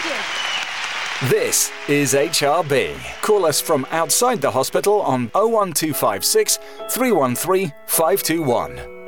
Thank you. This is HRB. Call us from outside the hospital on 01256 313 521.